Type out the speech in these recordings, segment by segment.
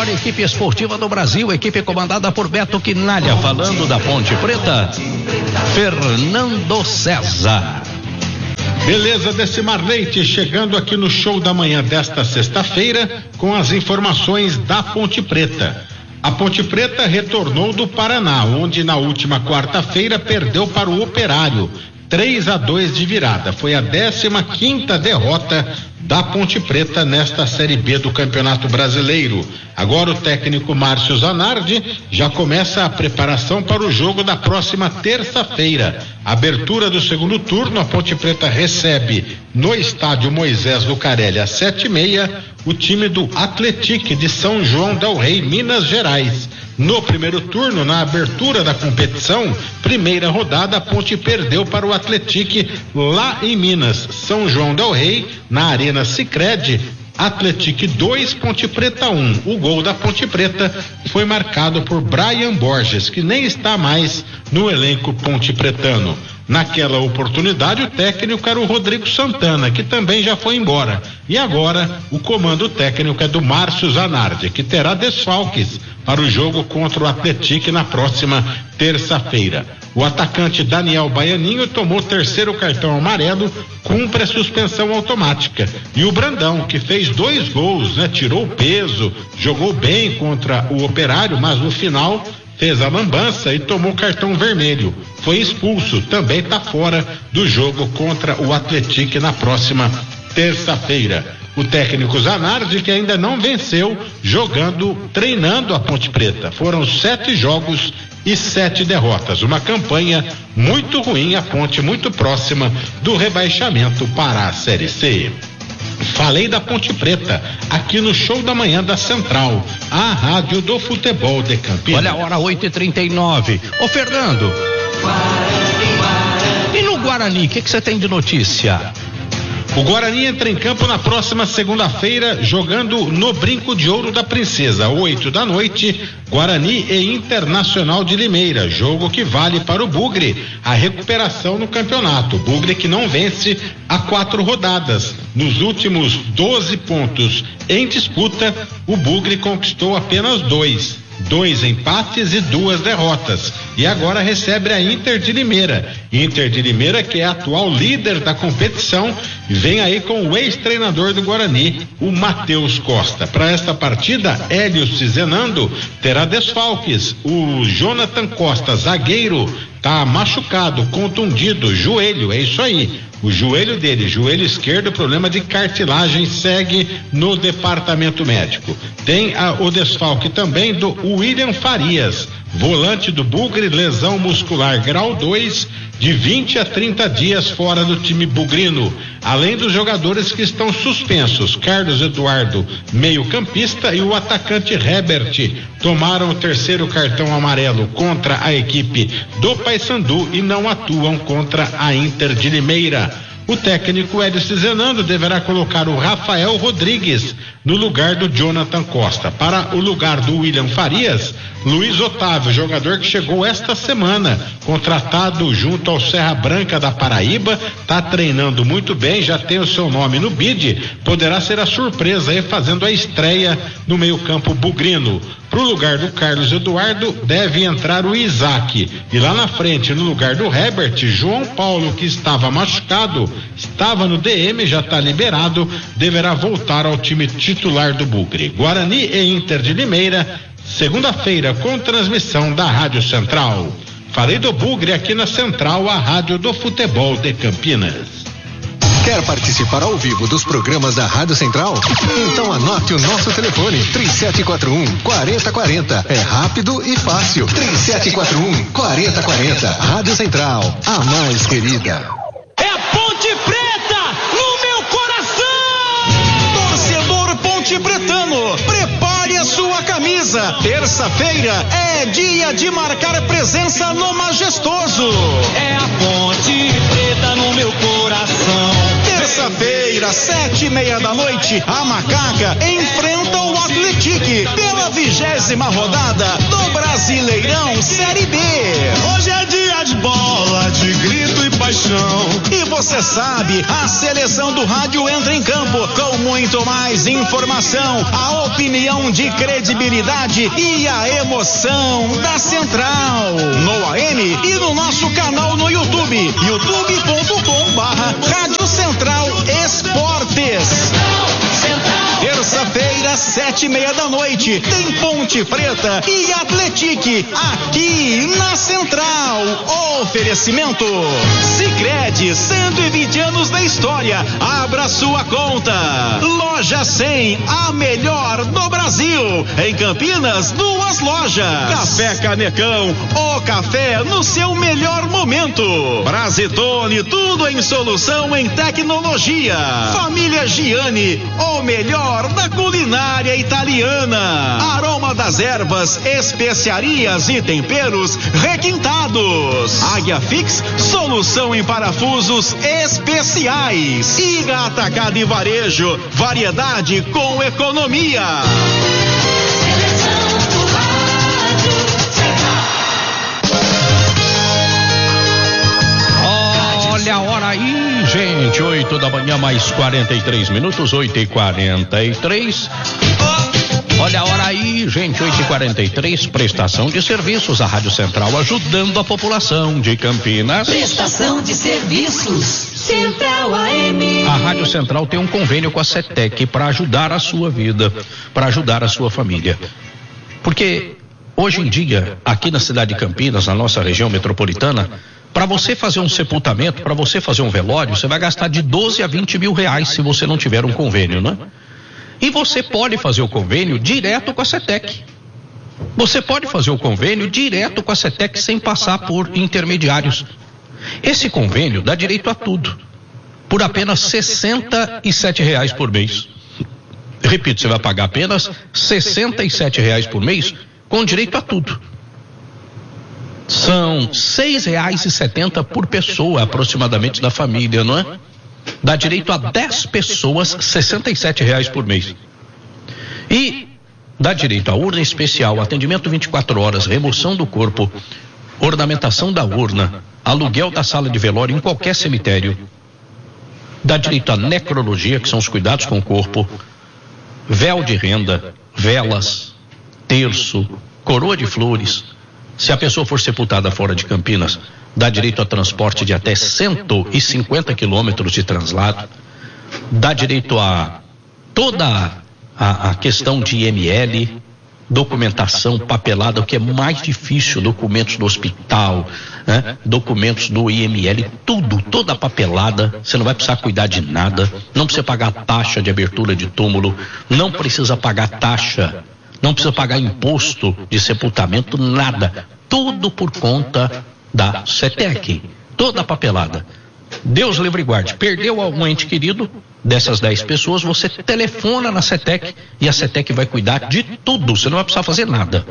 maior equipe esportiva do Brasil, equipe comandada por Beto Quinalha. Falando da Ponte Preta, Fernando César. Beleza, Decimar Leite, chegando aqui no show da manhã desta sexta-feira com as informações da Ponte Preta. A Ponte Preta retornou do Paraná, onde na última quarta-feira perdeu para o Operário, 3-2 de virada. Foi a 15ª derrota da Ponte Preta nesta Série B do Campeonato Brasileiro. Agora o técnico Márcio Zanardi já começa a preparação para o jogo da próxima terça-feira. Abertura do segundo turno, a Ponte Preta recebe no estádio Moisés Lucarelli às 7h30 o time do Atlético de São João del Rei, Minas Gerais. No primeiro turno, na abertura da competição, primeira rodada, a Ponte perdeu para o Atlético lá em Minas. São João del Rei, na Arena Sicredi, Atlético 2, Ponte Preta 1. O gol da Ponte Preta foi marcado por Brian Borges, que nem está mais no elenco ponte pretano. Naquela oportunidade, o técnico era o Rodrigo Santana, que também já foi embora. E agora, o comando técnico é do Márcio Zanardi, que terá desfalques para o jogo contra o Atlético na próxima terça-feira. O atacante Daniel Baianinho tomou o terceiro cartão amarelo, cumpre a suspensão automática. E o Brandão, que fez 2 gols, tirou o peso, jogou bem contra o Operário, mas no final fez a lambança e tomou cartão vermelho. Foi expulso, também está fora do jogo contra o Atlético na próxima terça-feira. O técnico Zanardi, que ainda não venceu treinando a Ponte Preta. Foram 7 jogos e 7 derrotas. Uma campanha muito ruim, a Ponte muito próxima do rebaixamento para a Série C. Falei da Ponte Preta aqui no show da manhã da Central, a rádio do futebol de Campinas. Olha a hora, 8h39. Ô Fernando, e no Guarani, o que você tem de notícia? O Guarani entra em campo na próxima segunda-feira, jogando no Brinco de Ouro da Princesa, 20h, Guarani e Internacional de Limeira, jogo que vale para o Bugre a recuperação no campeonato. Bugre que não vence há 4 rodadas. Nos últimos 12 pontos em disputa, o Bugre conquistou apenas 2 empates e 2 derrotas, e agora recebe a Inter de Limeira. Inter de Limeira, que é a atual líder da competição, vem aí com o ex-treinador do Guarani, o Matheus Costa. Para esta partida, Hélio Cizenando terá desfalques. O Jonathan Costa, zagueiro, tá machucado, contundido, joelho, é isso aí. O joelho dele, joelho esquerdo, problema de cartilagem, segue no departamento médico. Tem o desfalque também do William Farias, volante do Bugre, lesão muscular grau 2, de 20 a 30 dias fora do time bugrino. Além dos jogadores que estão suspensos, Carlos Eduardo, meio-campista, e o atacante Herbert, tomaram o terceiro cartão amarelo contra a equipe do Paysandu e não atuam contra a Inter de Limeira. O técnico Hélio Cizenando deverá colocar o Rafael Rodrigues no lugar do Jonathan Costa. Para o lugar do William Farias, Luiz Otávio, jogador que chegou esta semana, contratado junto ao Serra Branca da Paraíba, está treinando muito bem, já tem o seu nome no bid, poderá ser a surpresa aí fazendo a estreia no meio-campo bugrino. Para o lugar do Carlos Eduardo deve entrar o Isaac, e lá na frente, no lugar do Herbert, João Paulo, que estava machucado, estava no DM, já está liberado, deverá voltar ao time titular do Bugre. Guarani e Inter de Limeira, segunda-feira, com transmissão da Rádio Central. Falei do Bugre aqui na Central, a rádio do futebol de Campinas. Quer participar ao vivo dos programas da Rádio Central? Então anote o nosso telefone, 3741-4040. É rápido e fácil. 3741-4040. Rádio Central, a mais querida. É a Ponte Preta no meu coração! Torcedor ponte pretano, prepare a sua camisa. Terça-feira é dia de marcar presença no Majestoso. É a Ponte Preta no meu coração. Terça-feira, 7h30, a Macaca enfrenta o Atlético pela 20ª rodada do Brasileiro. Brasileirão Série B. Hoje é dia de bola, de grito e paixão. E você sabe, a seleção do rádio entra em campo com muito mais informação, a opinião de credibilidade e a emoção da Central. No AM e no nosso canal no YouTube, youtube.com/Rádio Central Esportes. Terça-feira, 7:30 da noite, tem Ponte Preta e Atletique aqui na Central. Oferecimento Sicredi, 120 anos da história. Abra sua conta. Loja 100, a melhor do Brasil. Em Campinas, 2 lojas. Café Canecão, o café no seu melhor momento. Brasitone, tudo em solução em tecnologia. Família Giani, o melhor da culinária italiana. Aroma das ervas, especiarias e temperos requintados. Águia Fix, solução em parafusos especiais. Iga Atacado e Varejo, variedade com economia. Olha a hora aí, gente, 8 da manhã mais 43 minutos, 8h43. Olha a hora aí, gente, 8h43, prestação de serviços, a Rádio Central ajudando a população de Campinas. Prestação de serviços, Central AM. A Rádio Central tem um convênio com a CETEC para ajudar a sua vida, para ajudar a sua família. Porque hoje em dia, aqui na cidade de Campinas, na nossa região metropolitana, para você fazer um sepultamento, para você fazer um velório, você vai gastar de 12 a 20 mil reais se você não tiver um convênio, né? E você pode fazer o convênio direto com a CETEC. Você pode fazer o convênio direto com a CETEC sem passar por intermediários. Esse convênio dá direito a tudo, por apenas R$ 67 por mês. Repito, você vai pagar apenas R$ 67 por mês com direito a tudo. São R$ 6,70 por pessoa, aproximadamente, da família, não é? Dá direito a 10 pessoas, R$ 67 por mês. E dá direito a urna especial, atendimento 24 horas, remoção do corpo, ornamentação da urna, aluguel da sala de velório em qualquer cemitério. Dá direito a necrologia, que são os cuidados com o corpo, véu de renda, velas, terço, coroa de flores. Se a pessoa for sepultada fora de Campinas, dá direito a transporte de até 150 quilômetros de translado, dá direito a toda a questão de IML, documentação, papelada, o que é mais difícil, documentos do hospital, né? Documentos do IML, tudo, toda a papelada, você não vai precisar cuidar de nada, não precisa pagar taxa de abertura de túmulo, não precisa pagar taxa, não precisa pagar imposto de sepultamento, nada. Tudo por conta da CETEC. Toda a papelada. Deus livre e guarde. Perdeu algum ente querido, dessas 10 pessoas, você telefona na CETEC e a CETEC vai cuidar de tudo. Você não vai precisar fazer nada.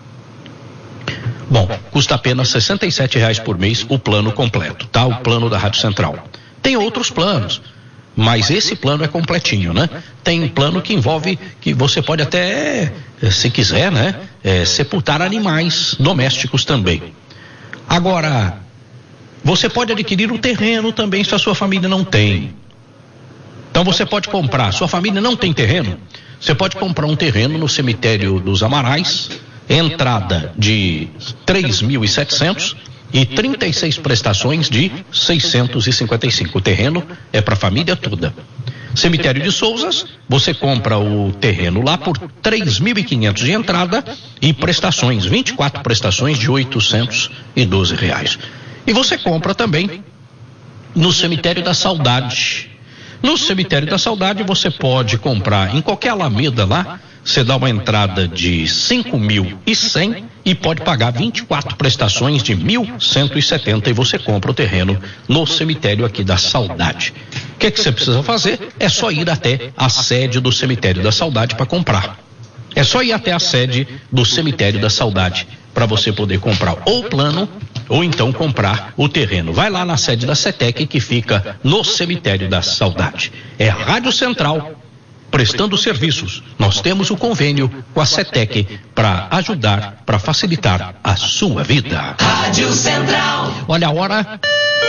Bom, custa apenas R$ 67 por mês o plano completo, tá? O plano da Rádio Central. Tem outros planos, mas esse plano é completinho, né? Tem plano que envolve, que você pode até, se quiser, né? Sepultar animais domésticos também. Agora, você pode adquirir o terreno também se a sua família não tem. Então você pode comprar, sua família não tem terreno, você pode comprar um terreno no cemitério dos Amarais, entrada de 3.700 e 36 prestações de 655. O terreno é para a família toda. Cemitério de Souzas, você compra o terreno lá por 3.500 de entrada e prestações, 24 prestações de R$812. E você compra também no Cemitério da Saudade. No Cemitério da Saudade você pode comprar em qualquer alameda lá, você dá uma entrada de 5.100 e pode pagar 24 prestações de 1.170 e você compra o terreno no cemitério aqui da Saudade. O que você precisa fazer? É só ir até a sede do Cemitério da Saudade para comprar. É só ir até a sede do Cemitério da Saudade para você poder comprar ou plano ou então comprar o terreno. Vai lá na sede da CETEC que fica no Cemitério da Saudade. É Rádio Central prestando serviços. Nós temos o convênio com a CETEC para ajudar, para facilitar a sua vida. Rádio Central. Olha a hora,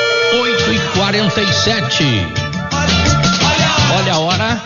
8h47. Olha a hora,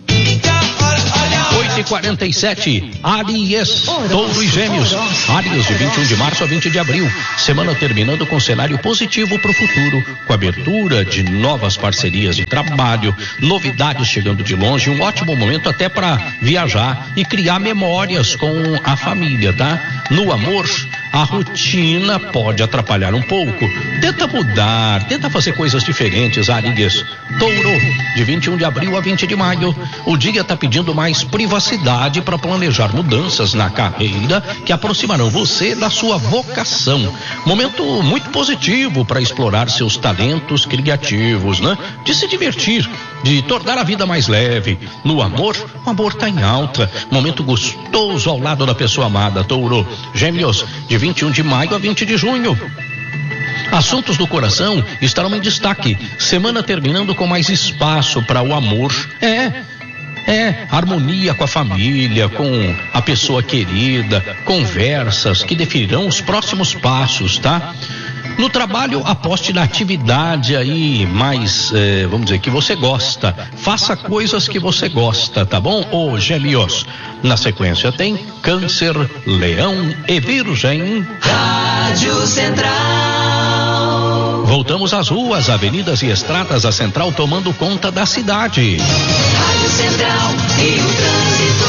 8h47. Áries, Touro e Gêmeos. Áries de 21 de março a 20 de abril. Semana terminando com cenário positivo para o futuro, com abertura de novas parcerias de trabalho, novidades chegando de longe, um ótimo momento até para viajar e criar memórias com a família, tá? No amor, a rotina pode atrapalhar um pouco. Tenta mudar, tenta fazer coisas diferentes, Áries. Touro, de 21 de abril a 20 de maio. O dia está pedindo mais privacidade para planejar mudanças na carreira que aproximarão você da sua vocação. Momento muito positivo para explorar seus talentos criativos, né? De se divertir, de tornar a vida mais leve. No amor, o amor está em alta. Momento gostoso ao lado da pessoa amada, Touro. Gêmeos, de 21 de maio a 20 de junho. Assuntos do coração estarão em destaque. Semana terminando com mais espaço para o amor. Harmonia com a família, com a pessoa querida, conversas que definirão os próximos passos, tá? No trabalho, aposte na atividade aí mais, vamos dizer, que você gosta. Faça coisas que você gosta, tá bom? Ô Gêmeos. Na sequência tem Câncer, Leão e Virgem. Rádio Central. Voltamos às ruas, avenidas e estradas, a Central tomando conta da cidade. Rádio Central e o trânsito.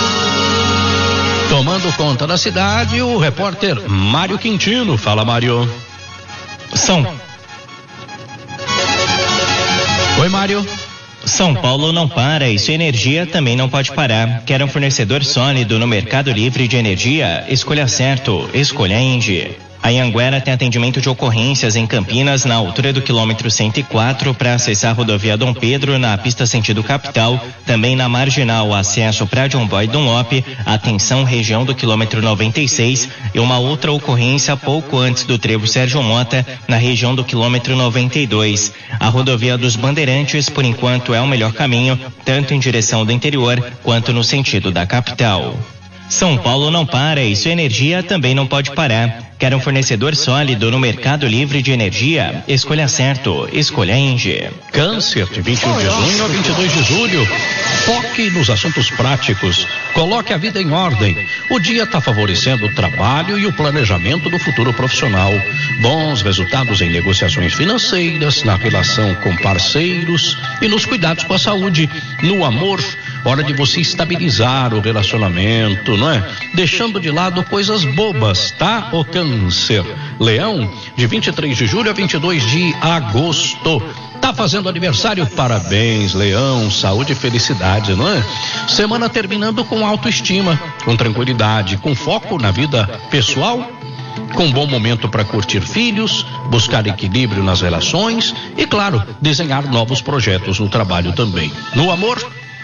Tomando conta da cidade, o repórter Mário Quintino. Fala, Mário. Oi, Mário. São Paulo não para e sua energia também não pode parar. Quer um fornecedor sólido no mercado livre de energia? Escolha certo, escolha Engie. A Anhanguera tem atendimento de ocorrências em Campinas, na altura do quilômetro 104, para acessar a rodovia Dom Pedro, na pista sentido capital, também na marginal, acesso para John Boy Dunlop, atenção região do quilômetro 96, e uma outra ocorrência pouco antes do trevo Sérgio Mota, na região do quilômetro 92. A rodovia dos Bandeirantes, por enquanto, é o melhor caminho, tanto em direção do interior, quanto no sentido da capital. São Paulo não para e sua energia também não pode parar. Quer um fornecedor sólido no mercado livre de energia? Escolha certo, escolha Engie. Câncer, de 21 de junho a 22 de julho. Foque nos assuntos práticos. Coloque a vida em ordem. O dia está favorecendo o trabalho e o planejamento do futuro profissional. Bons resultados em negociações financeiras, na relação com parceiros e nos cuidados com a saúde. No amor, hora de você estabilizar o relacionamento, não é? Deixando de lado coisas bobas, tá? O Câncer. Leão, de 23 de julho a 22 de agosto. Tá fazendo aniversário? Parabéns, Leão, saúde e felicidade, não é? Semana terminando com autoestima, com tranquilidade, com foco na vida pessoal, com bom momento para curtir filhos, buscar equilíbrio nas relações e, claro, desenhar novos projetos no trabalho também. No amor,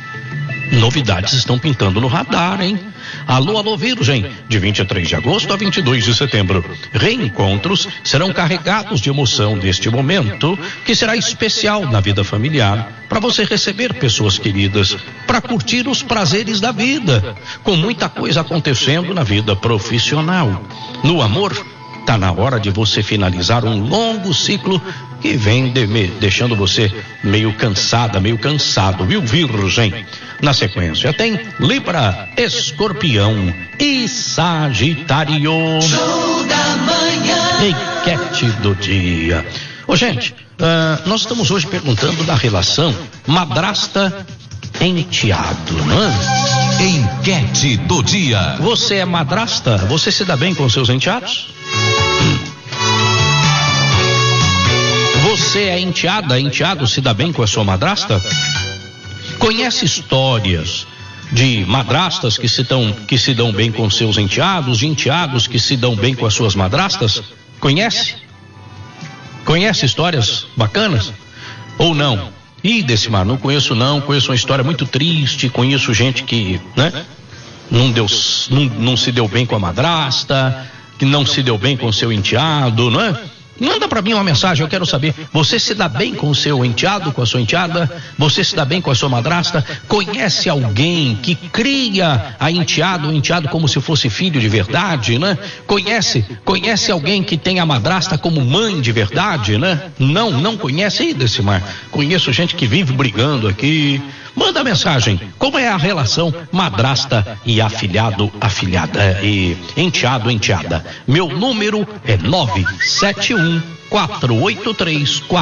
novidades estão pintando no radar, hein? Alô, Virgem, de 23 de agosto a 22 de setembro. Reencontros serão carregados de emoção neste momento, que será especial na vida familiar, para você receber pessoas queridas, para curtir os prazeres da vida, com muita coisa acontecendo na vida profissional. No amor, tá na hora de você finalizar um longo ciclo que vem deixando você meio cansada, meio cansado, viu, Virgem? Na sequência tem Libra, Escorpião e Sagitário. Show da manhã. Enquete do dia. Ô, gente, nós estamos hoje perguntando da relação madrasta-enteado, não é? Enquete do dia. Você é madrasta? Você se dá bem com seus enteados? Você é enteado se dá bem com a sua madrasta? Conhece histórias de madrastas que se dão bem com seus enteados, de enteados que se dão bem com as suas madrastas? Conhece? Conhece histórias bacanas? Ou não? Decimar, não conheço não, conheço uma história muito triste, conheço gente que, né? Não se deu bem com a madrasta, que não se deu bem com seu enteado, não é? Manda para mim uma mensagem, eu quero saber, você se dá bem com o seu enteado, com a sua enteada? Você se dá bem com a sua madrasta? Conhece alguém que cria a enteado, o enteado como se fosse filho de verdade, né? Conhece alguém que tem a madrasta como mãe de verdade, né? Não conhece aí, Decimar. Conheço gente que vive brigando aqui. Manda mensagem, como é a relação madrasta e afilhado, afilhada, e enteado, enteada? Meu número é 971-483-4